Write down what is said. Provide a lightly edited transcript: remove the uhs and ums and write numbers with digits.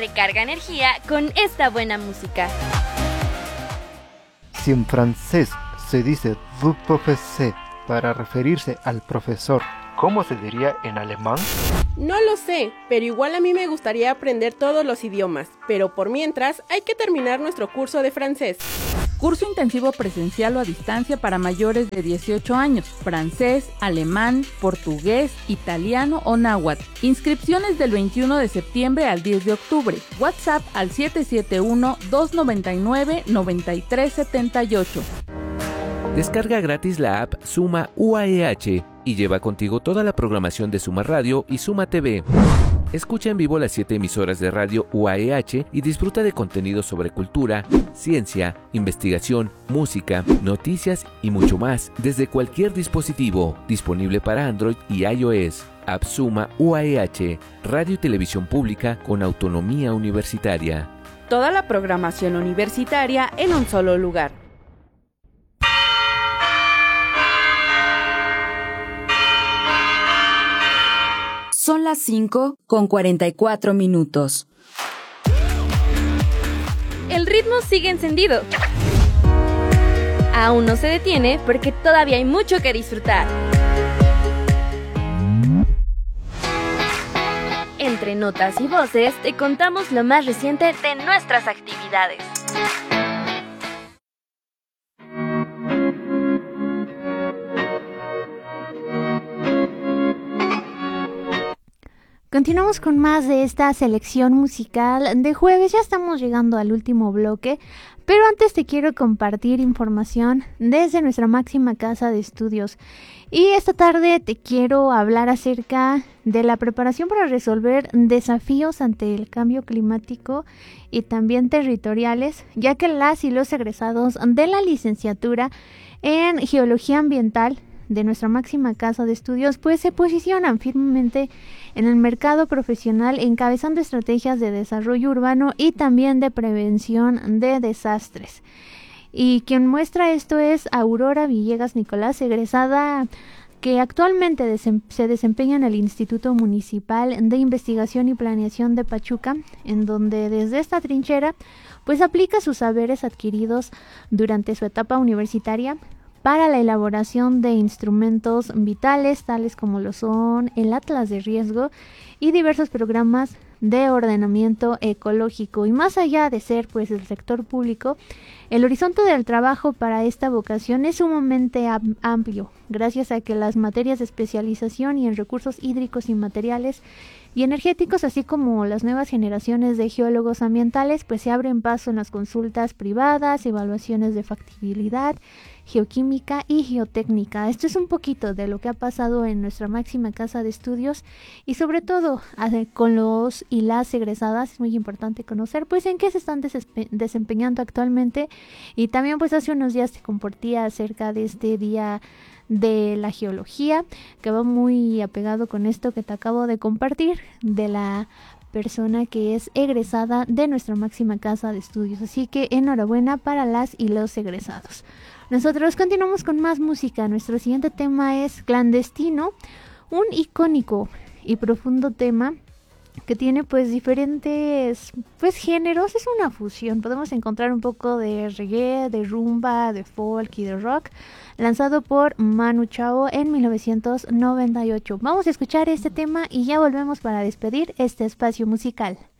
recarga energía con esta buena música. Si en francés se dice du professeur para referirse al profesor, ¿cómo se diría en alemán? No lo sé, pero igual a mí me gustaría aprender todos los idiomas, pero por mientras hay que terminar nuestro curso de francés. Curso intensivo presencial o a distancia para mayores de 18 años, francés, alemán, portugués, italiano o náhuatl. Inscripciones del 21 de septiembre al 10 de octubre. WhatsApp al 771-299-9378. Descarga gratis la app Suma UAEH y lleva contigo toda la programación de Suma Radio y Suma TV. Escucha en vivo las 7 emisoras de radio UAEH y disfruta de contenidos sobre cultura, ciencia, investigación, música, noticias y mucho más desde cualquier dispositivo, disponible para Android y iOS. App Suma UAEH, radio y televisión pública con autonomía universitaria. Toda la programación universitaria en un solo lugar. Son las 5:44. El ritmo sigue encendido. Aún no se detiene porque todavía hay mucho que disfrutar. Entre notas y voces te contamos lo más reciente de nuestras actividades. Continuamos con más de esta selección musical de jueves. Ya estamos llegando al último bloque, pero antes te quiero compartir información desde nuestra máxima casa de estudios. Y esta tarde te quiero hablar acerca de la preparación para resolver desafíos ante el cambio climático y también territoriales, ya que las y los egresados de la licenciatura en Geología Ambiental de nuestra máxima casa de estudios pues se posicionan firmemente en el mercado profesional, encabezando estrategias de desarrollo urbano y también de prevención de desastres. Y quien muestra esto es Aurora Villegas Nicolás, egresada que actualmente se desempeña en el Instituto Municipal de Investigación y Planeación de Pachuca, en donde desde esta trinchera pues aplica sus saberes adquiridos durante su etapa universitaria para la elaboración de instrumentos vitales, tales como lo son el Atlas de Riesgo y diversos programas de ordenamiento ecológico. Y más allá de ser pues el sector público, el horizonte del trabajo para esta vocación es sumamente amplio, gracias a que las materias de especialización y en recursos hídricos y materiales y energéticos, así como las nuevas generaciones de geólogos ambientales, pues se abren paso en las consultas privadas, evaluaciones de factibilidad, geoquímica y geotécnica. Esto es un poquito de lo que ha pasado en nuestra máxima casa de estudios y sobre todo con los y las egresadas es muy importante conocer pues en qué se están desempeñando actualmente. Y también pues hace unos días te compartía acerca de este día de la geología, que va muy apegado con esto que te acabo de compartir de la persona que es egresada de nuestra máxima casa de estudios. Así que enhorabuena para las y los egresados. Nosotros continuamos con más música. Nuestro siguiente tema es Clandestino, un icónico y profundo tema que tiene pues diferentes pues géneros. Es una fusión, podemos encontrar un poco de reggae, de rumba, de folk y de rock, lanzado por Manu Chao en 1998. Vamos a escuchar este tema y ya volvemos para despedir este espacio musical.